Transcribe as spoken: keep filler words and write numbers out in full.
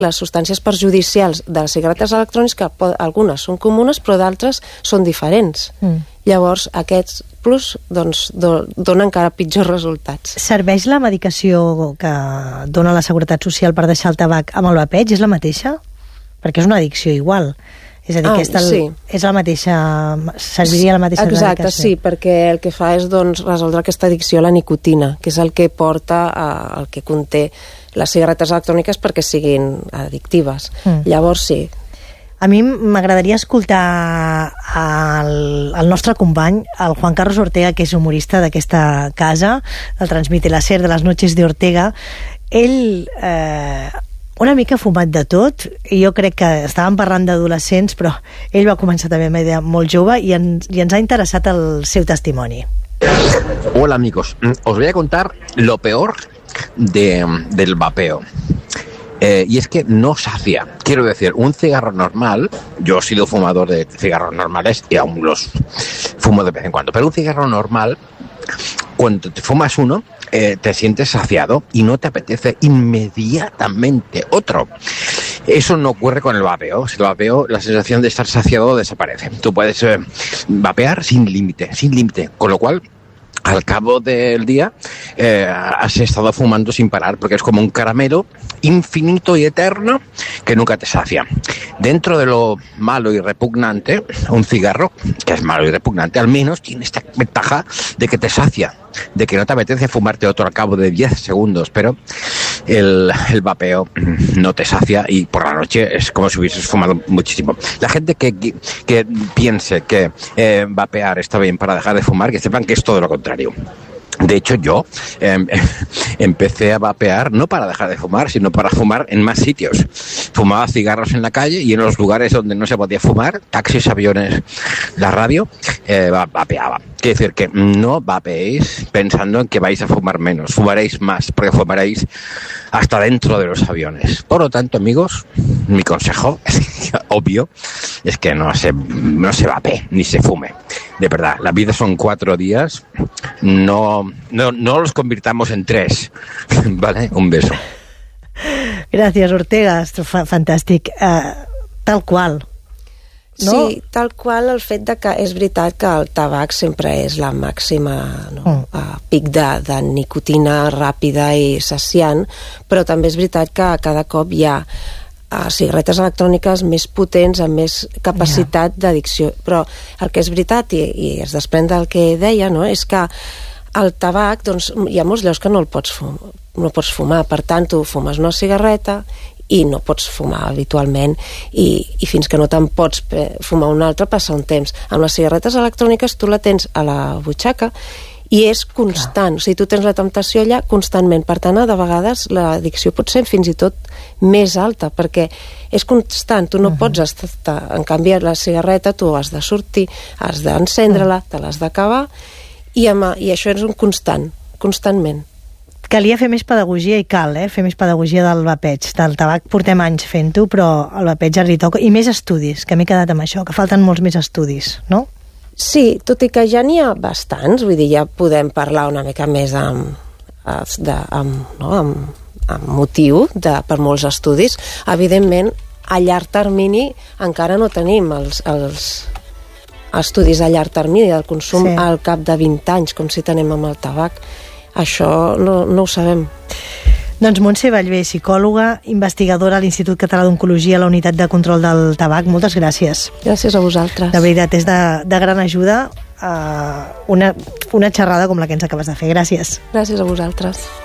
les substàncies perjudicials de les cigarretes electròniques, que pot, algunes són comunes però d'altres són diferents. Mm. Llavors aquests plus doncs, do, donen encara pitjors resultats. Serveix la medicació que dona la Seguretat Social per deixar el tabac amb el vapeig? És la mateixa? Perquè és una addicció igual. És a dir, ah, que és, el, sí. és la mateixa, serviria la mateixa Exacte, medicació. sí, perquè el que fa és doncs, resoldre aquesta addicció a la nicotina, que és el que porta a, el que conté les cigarretes electròniques perquè siguin addictives. Mm. Llavors, sí. A mi m'agradaria escoltar el, el nostre company, el Juan Carlos Ortega, que és humorista d'aquesta casa, del Transmite la Ser, de les Noches de Ortega. Ell... Eh, una mica fumat de tot, i jo crec que estàvem parlant d'adolescents, però ell va començar també amb una idea molt jove i ens, i ens ha interessat el seu testimoni. Hola amigos, os voy a contar lo peor de, del vapeo. Eh, y es que no sacia. Quiero decir, un cigarro normal, yo he sido fumador de cigarros normales y aún los fumo de vez en cuando, pero un cigarro normal, cuando te fumas uno, eh, te sientes saciado y no te apetece inmediatamente otro. Eso no ocurre con el vapeo. El vapeo, la sensación de estar saciado desaparece. Tú puedes eh, vapear sin límite, sin límite, con lo cual al cabo del día eh, has estado fumando sin parar, porque es como un caramelo infinito y eterno que nunca te sacia. Dentro de lo malo y repugnante, un cigarro, que es malo y repugnante, al menos tiene esta ventaja de que te sacia, de que no te apetece fumarte otro al cabo de diez segundos, pero el, el vapeo no te sacia y por la noche es como si hubieses fumado muchísimo. La gente que, que, que piense que eh, vapear está bien para dejar de fumar, que sepan que es todo lo contrario. De hecho, yo eh, empecé a vapear no para dejar de fumar, sino para fumar en más sitios. Fumaba cigarros en la calle y en los lugares donde no se podía fumar, taxis, aviones, la radio, eh, vapeaba. Quiere decir que no vapeéis pensando en que vais a fumar menos, fumaréis más, porque fumaréis hasta dentro de los aviones. Por lo tanto, amigos, mi consejo, obvio, es que no se, no se vapee ni se fume. De verdad, la vida son cuatro días, no, no, no los convirtamos en tres, ¿vale? Un beso. Gràcies, Ortega, fantàstic. Uh, tal qual. No? Sí, tal qual, el fet de que és veritat que el tabac sempre és la màxima no? mm. uh, pic de, de nicotina ràpida i saciant, però també és veritat que cada cop hi ha uh, cigarretes electròniques més potents, amb més capacitat yeah. d'addicció. Però el que és veritat, i, i es desprèn del que deia, no? És que el tabac, doncs, hi ha molts llocs que no el pots fumar, no pots fumar, per tant tu fumes una cigarreta i no pots fumar habitualment i, i fins que no te'n pots fumar una altra passa un temps. Amb les cigarretes electròniques tu la tens a la butxaca i és constant, o sigui, tu tens la temptació allà constantment, per tant, de vegades l'addicció pot ser fins i tot més alta, perquè és constant, tu no uh-huh. pots estar, en canvi la cigarreta tu has de sortir, has d'encendre-la, uh-huh. te l'has d'acabar, i, amb, i això és un constant, constantment. Calia fer més pedagogia i cal, eh? Fer més pedagogia del vapeig. Del tabac portem anys fent-ho, però el vapeig ara li toca. I més estudis, que m'he quedat amb això, que falten molts més estudis, no? Sí, tot i que ja n'hi ha bastants, vull dir, ja podem parlar una mica més amb, de, amb, no? amb, amb motiu de, per molts estudis. Evidentment, a llarg termini encara no tenim els, els estudis a llarg termini del consum sí. al cap de vint anys, com si tenim amb el tabac. Això no, no ho sabem. Doncs Montse Ballbé, psicòloga, investigadora a l'Institut Català d'Oncologia a la Unitat de Control del Tabac. Moltes gràcies. Gràcies a vosaltres. De veritat, és de, de gran ajuda uh, una, una xerrada com la que ens acabes de fer. Gràcies. Gràcies a vosaltres.